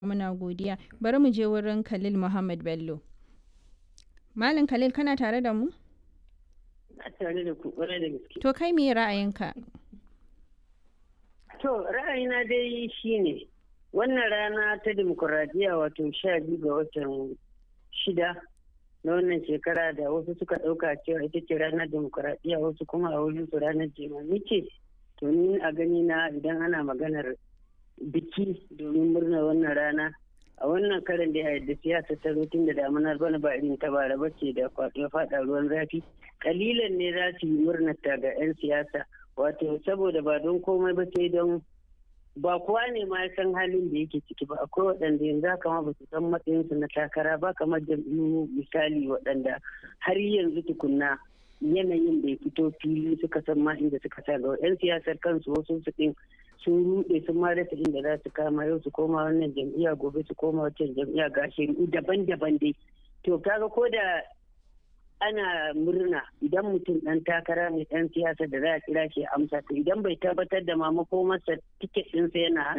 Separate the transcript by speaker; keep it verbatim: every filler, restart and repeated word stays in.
Speaker 1: Muna godiya. Bari mu je wurin Khalil Muhammad Bello. Malam Khalil kana tare da mu?
Speaker 2: A tare da ku ƙwarai da gaske.
Speaker 1: To kai me ra'ayinka?
Speaker 2: To ra'ayina dai shine wannan rana ta dimokuraɗiyya wato sha biyu ga watan shida na wannan shekara da wasu suka ɗauka cewa ita ce ranar dimokuraɗiyya wasu kuma a wurin su ranar jimami ce. To ni a gani na idan ana maganar biki domin murnar wannan rana a wannan karin da ya yadda siyasa ta zo tun da damunar bana ba irin ta bara bace da kwaɗo faɗa ruwan zafi kalilan ne za su yi murnar ta ga 'yan siyasa wato saboda ba don komai ba sai don ba kowa ne ma ya san halin da yake ciki ba akwai waɗanda yanzu haka ma ba su san matsayinsu na takara ba kamar jam'iyyu misali waɗanda har yanzu tukunna yanayin bai fito fili suka san ma inda suka sa ga 'yan siyasar kansu wasu su ɗin sun ruɗe sun ma rasa inda za su kama yau su koma wannan jam'iyya gobe su koma wancan jam'iyya ga shari'u daban-daban dai to kaga ko da ana murna idan mutum ɗan takara mai ɗan siyasa da za a kira shi amsa to idan bai tabbatar da ma makomarsa tiket ɗinsa yana